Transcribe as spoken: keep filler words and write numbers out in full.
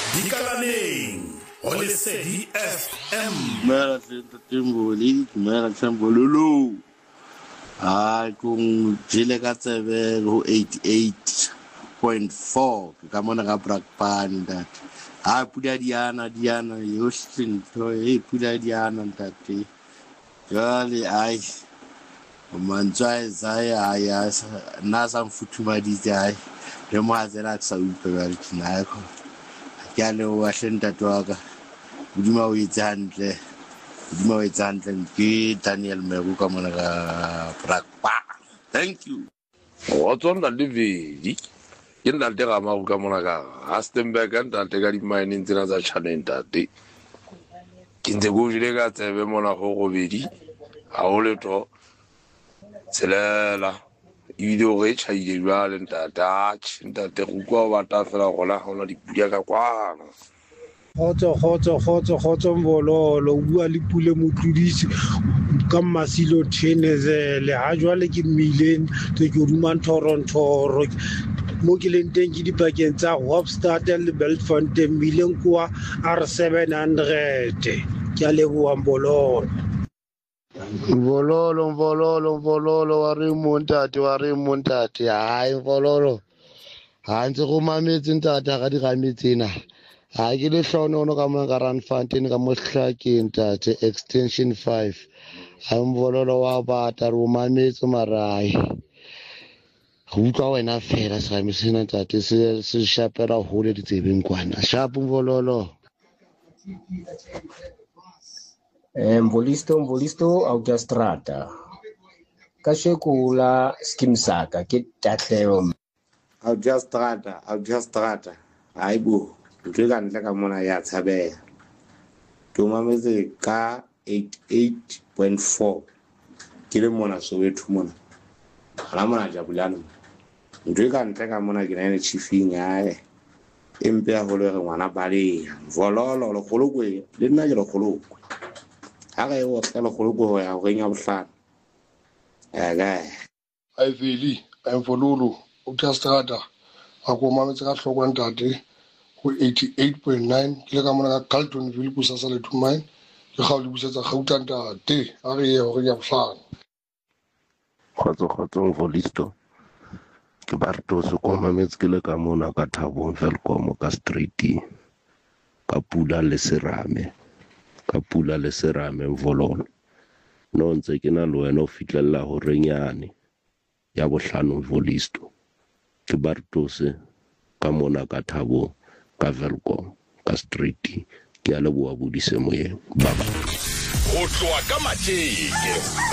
Dikalaneng o Lesedi F M. Mera Timboli, Mera Chambolulu. Ai kung jile ka tsebe go eighty-eight point four ka mona ka Brakpan that. Ai pula diana diana Houston to e pula diana ntate. Jale ai mantswa zaya ya na sa mfutuma di jai. Le mo azela tsa upe ba tsina ko. Ke le wa hlenta twaka. Budima o itsantle. Budima o itsantle ke Daniel Meru ka mona ka Brakpa. Thank you. What's on the Livy? In the Terama Kamanaga, Astenberg and Tantega mine in the channel that day. In the Gujilega, Vemona Horovidi, Aoleto, Celela, Ido Rich, I did well in that Dutch, that the Ruko, Watafra, Hola, Hola, the Piaga. Hotso hotso hotso hotso mbololo bua le pule motudisi ka masilo thenezele ha jwale ke mmileng te ke ruman Toronto mo ke leng teng ke dipakeng tsa Hofstad le Bellefontaine mmileng kwa R seven hundred ke a leboha mbololo Mbololo mbololo mbololo wa re montate wa re montate hai mbololo ha ntse go mametse ntata ga di gametsena ha ke le hlono ka mona ka Randfontein ka mohlakeng tate extension five ha mbololo wa bata re mametse marai go utlwa wena fela se ga sena tate se se shapela hole di tsebeng kwana sharp mbololo eh mbolisto mbolisto autostrada ka shekula skim saka ke tatleo autostrada autostrada aibu ke ka ntle ka mona ya tshabela tumametse ka eighty-eight point four ke le mona Soweto mona ala mona Jabulano ke ka ntle ka mona ke nene chiefing yae empe ya hole re ngwana bale vololo lo golokwe le nna ke lo golokwe ha ga e o ka lo golokwe ho ya go nya bohlano aga ai veli ai vololo o tsastrata a go mametse ka hlokwa ntate go eighty-eight point nine ke le ka mona ka Carltonville go sasa le Tumine ke ga o le busetsa Gauteng tate a re ye go ya bohlano khotso khotso volisto ke barto se ko mametse ke le ka mona ka Thabong Velkom ka street ka Pula le Serame ka Pula le Serame Vololo no ntse ke na le wena o fitlella ho renyane ya bohlano volisto ke barto se ka mona ka Thabong ka Velkom ka street ke a leboa bodise moyeng baba Go tloa ka matjeke